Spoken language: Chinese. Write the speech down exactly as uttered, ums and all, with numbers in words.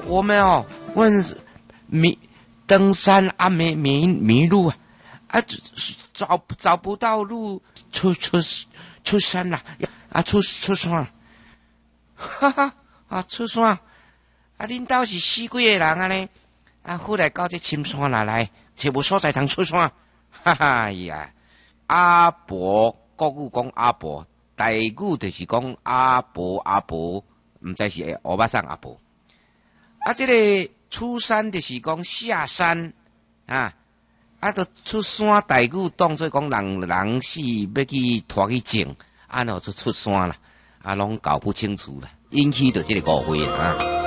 我们哦，问迷登山啊，迷迷迷路啊，啊找找不到路，出出出山啦，啊出出山了，哈哈啊出山，啊恁兜是死几个人啊呢？啊，后来到这深山哪来，找无所在通出山，哈哈呀！阿婆国语讲阿婆，台语就是讲阿婆阿婆，唔知是欧巴桑阿婆。啊，这个出山就是讲下山啊，啊，都出山台语当做讲人人是要去拖去种，啊，然后就出山啦，啊，拢搞不清楚啦，引起着这个误会啊。